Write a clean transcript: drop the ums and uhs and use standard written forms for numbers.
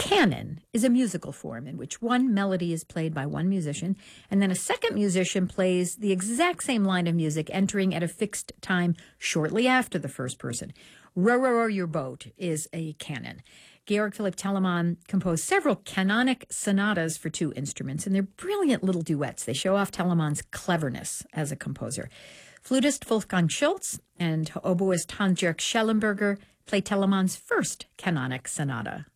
canon is a musical form in which one melody is played by one musician, and then a second musician plays the exact same line of music, entering at a fixed time shortly after the first person. Row, row, row your boat is a canon. Georg Philipp Telemann composed several canonic sonatas for two instruments, and they're brilliant little duets. They show off Telemann's cleverness as a composer. Flutist Wolfgang Schultz and oboist Hans-Jörg Schellenberger play Telemann's first canonic sonata.